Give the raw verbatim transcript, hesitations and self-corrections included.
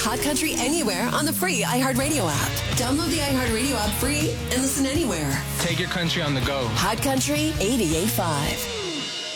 Hot Country anywhere on the free iHeartRadio app. Download the iHeartRadio app free and listen anywhere. Take your country on the go. Hot Country eighty-eight point five.